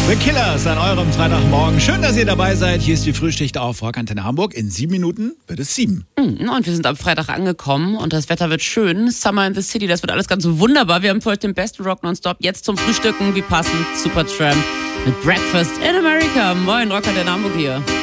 The Killers an eurem Freitagmorgen. Schön, dass ihr dabei seid. Hier ist die Frühschicht auf Rockantenne Hamburg. In 7 Minuten wird es 7. Und wir sind am Freitag angekommen und das Wetter wird schön. Summer in the City, das wird alles ganz wunderbar. Wir haben für euch den besten Rock nonstop. Jetzt zum Frühstücken, wie passend, Supertramp mit Breakfast in America. Moin, Rockantenne Hamburg hier.